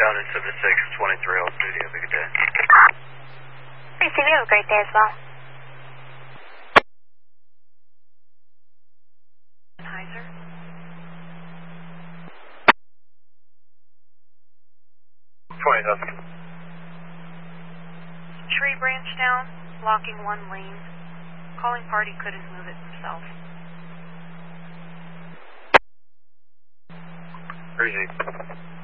County 7623 Old Studio. Have a good day. Thanks, you have a great day as well. Heiser. Tree branch down, blocking one lane. Calling party couldn't move it himself. Crazy.